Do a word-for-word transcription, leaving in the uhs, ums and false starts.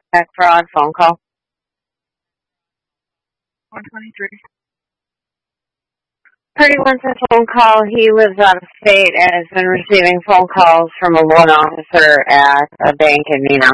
Back fraud phone call. one twenty-three. Pretty wants a phone call. He lives out of state and has been receiving phone calls from a loan officer at a bank in Nina.